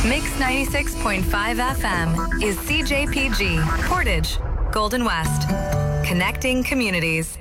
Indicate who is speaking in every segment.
Speaker 1: Mix 96.5 FM is CJPG, Portage, Golden West. Connecting communities.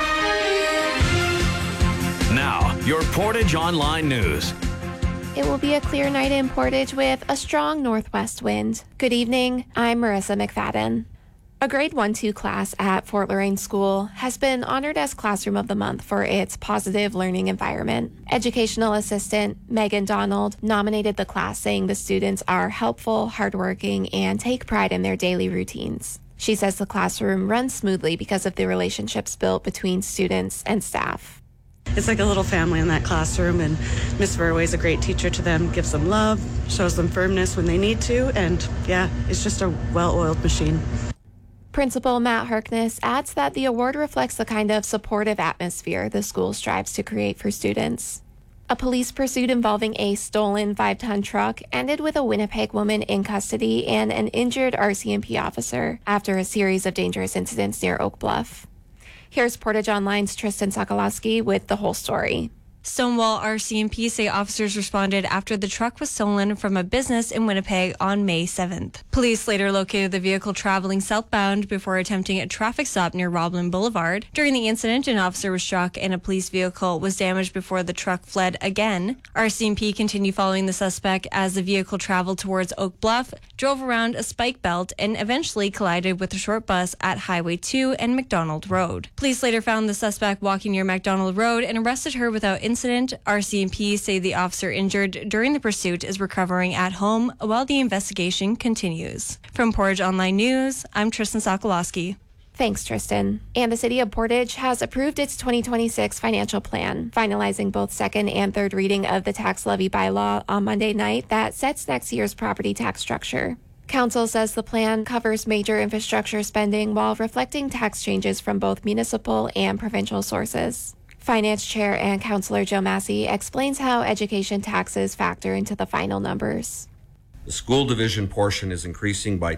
Speaker 2: Now, your Portage Online News.
Speaker 3: It will be a clear night in Portage with a strong northwest wind. Good evening, I'm Marissa McFadden. A grade 1-2 class at Fort Loraine School has been honored as Classroom of the Month for its positive learning environment. Educational assistant Megan Donald nominated the class, saying the students are helpful, hardworking, and take pride in their daily routines. She says the classroom runs smoothly because of the relationships built between students and staff.
Speaker 4: It's like a little family in that classroom, and Miss Verway is a great teacher to them, gives them love, shows them firmness when they need to, and yeah, it's just a well-oiled machine.
Speaker 3: Principal Matt Harkness adds that the award reflects the kind of supportive atmosphere the school strives to create for students. A police pursuit involving a stolen 5-ton truck ended with a Winnipeg woman in custody and an injured RCMP officer after a series of dangerous incidents near Oak Bluff. Here's Portage Online's Tristan Sokolowski with the whole story.
Speaker 5: Stonewall RCMP say officers responded after the truck was stolen from a business in Winnipeg on May 7th. Police later located the vehicle traveling southbound before attempting a traffic stop near Roblin Boulevard. During the incident, an officer was struck and a police vehicle was damaged before the truck fled again. RCMP continued following the suspect as the vehicle traveled towards Oak Bluff, drove around a spike belt, and eventually collided with a short bus at Highway 2 and McDonald Road. Police later found the suspect walking near McDonald Road and arrested her without incident. RCMP say the officer injured during the pursuit is recovering at home while the investigation continues. From Portage Online News, I'm Tristan Sokolowski.
Speaker 3: Thanks, Tristan. And the City of Portage has approved its 2026 financial plan, finalizing both second and third reading of the tax levy bylaw on Monday night that sets next year's property tax structure. Council says the plan covers major infrastructure spending while reflecting tax changes from both municipal and provincial sources. Finance Chair and Councillor Joe Massey explains how education taxes factor into the final numbers.
Speaker 6: The school division portion is increasing by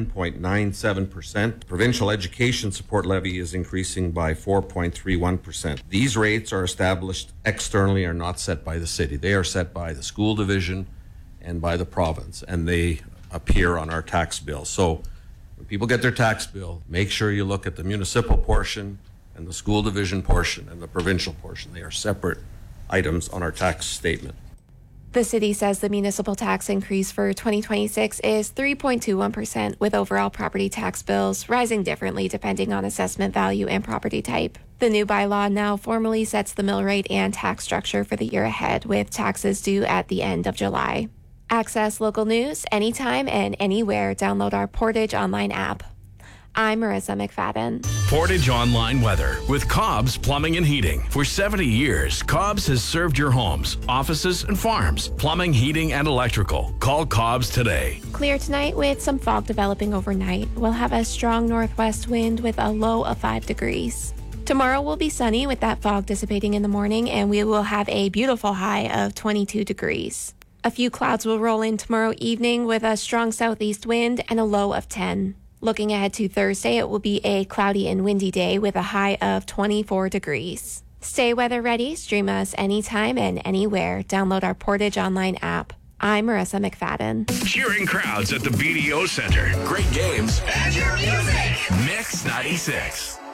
Speaker 6: 10.97%. Provincial education support levy is increasing by 4.31%. These rates are established externally, are not set by the city. They are set by the school division and by the province, and they appear on our tax bill. So when people get their tax bill, make sure you look at the municipal portion and the school division portion and the provincial portion. They are separate items on our tax statement.
Speaker 3: The city says the municipal tax increase for 2026 is 3.21%, with overall property tax bills rising differently depending on assessment value and property type. The new bylaw now formally sets the mill rate and tax structure for the year ahead, with taxes due at the end of July. Access local news anytime and anywhere. Download our Portage Online app. I'm Marissa McFadden.
Speaker 2: Portage Online weather with Cobb's Plumbing and Heating. For 70 years, Cobb's has served your homes, offices, and farms. Plumbing, heating, and electrical. Call Cobb's today.
Speaker 3: Clear tonight with some fog developing overnight. We'll have a strong northwest wind with a low of 5 degrees. Tomorrow will be sunny with that fog dissipating in the morning, and we will have a beautiful high of 22 degrees. A few clouds will roll in tomorrow evening with a strong southeast wind and a low of 10. Looking ahead to Thursday, it will be a cloudy and windy day with a high of 24 degrees. Stay weather ready. Stream us anytime and anywhere. Download our Portage Online app. I'm Marissa McFadden.
Speaker 2: Cheering crowds at the BDO Center. Great games.
Speaker 7: And your music.
Speaker 2: Mix 96.